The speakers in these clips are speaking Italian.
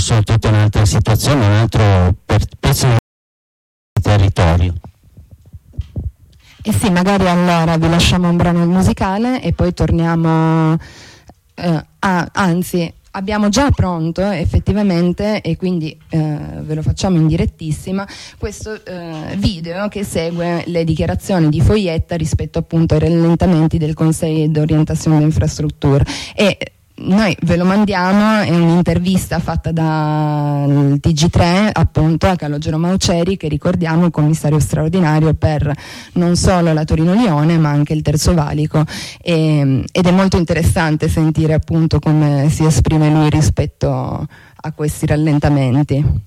soprattutto in altre situazioni, in altro pezzo di territorio. E sì, magari allora vi lasciamo un brano musicale e poi torniamo, anzi abbiamo già pronto effettivamente, e quindi ve lo facciamo in direttissima, questo video che segue le dichiarazioni di Foietta rispetto appunto ai rallentamenti del Consiglio d'orientazione dell'infrastruttura. E noi ve lo mandiamo, è un'intervista fatta dal TG3 appunto a Calogero Mauceri, che ricordiamo il commissario straordinario per non solo la Torino-Lione ma anche il Terzo Valico, ed è molto interessante sentire appunto come si esprime lui rispetto a questi rallentamenti.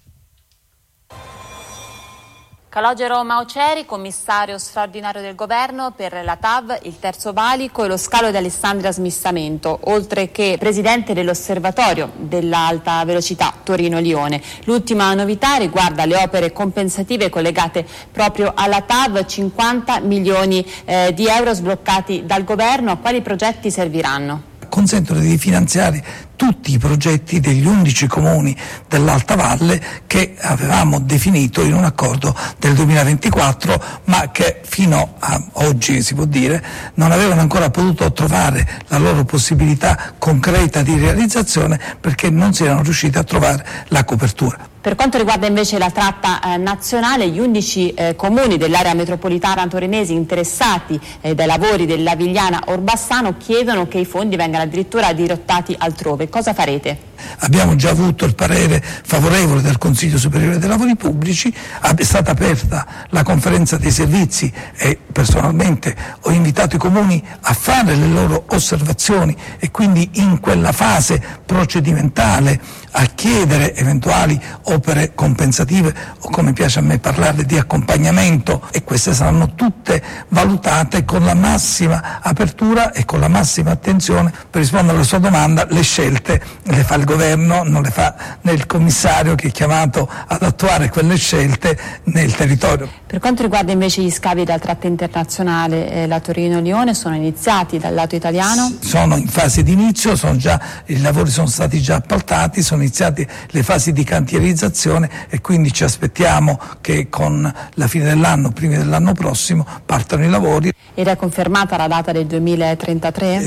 Calogero Mauceri, commissario straordinario del governo per la TAV, il Terzo Valico e lo scalo di Alessandria Smistamento, oltre che presidente dell'osservatorio dell'alta velocità Torino-Lione. L'ultima novità riguarda le opere compensative collegate proprio alla TAV, 50 milioni di euro sbloccati dal governo. A quali progetti serviranno? Consentono di finanziare tutti i progetti degli 11 comuni dell'Alta Valle che avevamo definito in un accordo del 2024, ma che fino a oggi, si può dire, non avevano ancora potuto trovare la loro possibilità concreta di realizzazione perché non si erano riusciti a trovare la copertura. Per quanto riguarda invece la tratta nazionale, gli 11 comuni dell'area metropolitana torinese interessati dai lavori della Vigliana Orbassano chiedono che i fondi vengano addirittura dirottati altrove. Cosa farete? Abbiamo già avuto il parere favorevole del Consiglio Superiore dei Lavori Pubblici, è stata aperta la conferenza dei servizi e personalmente ho invitato i comuni a fare le loro osservazioni e quindi in quella fase procedimentale a chiedere eventuali opere compensative o, come piace a me parlare, di accompagnamento, e queste saranno tutte valutate con la massima apertura e con la massima attenzione. Per rispondere alla sua domanda, le scelte le fa il governo, non le fa né il commissario che è chiamato ad attuare quelle scelte nel territorio. Per quanto riguarda invece gli scavi della tratta internazionale, la Torino-Lione, sono iniziati dal lato italiano? Sono in fase di inizio, i lavori sono stati già appaltati, sono iniziate le fasi di cantierizzazione e quindi ci aspettiamo che con la fine dell'anno, primi dell'anno prossimo, partano i lavori. Ed è confermata la data del 2033?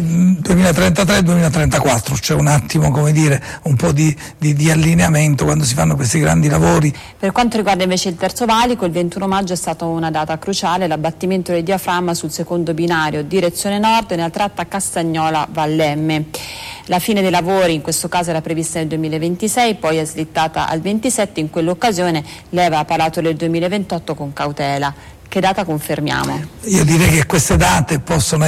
2033-2034, c'è un attimo, come dire, un po' di allineamento quando si fanno questi grandi lavori. Per quanto riguarda invece il Terzo Valico, il 21 maggio è stata una data cruciale, l'abbattimento del diaframma sul secondo binario direzione nord nella tratta Castagnola-Vallemme. La fine dei lavori in questo caso era prevista nel 2026, poi è slittata al 27, in quell'occasione lei aveva parlato del 2028 con cautela. Che data confermiamo? Io direi che queste date possono